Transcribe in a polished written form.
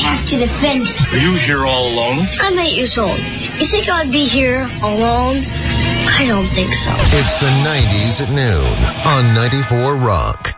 have to defend me. Are you here all alone? I'm 8 years old. You think I'd be here alone? I don't think so. It's the 90s at noon on 94 Rock.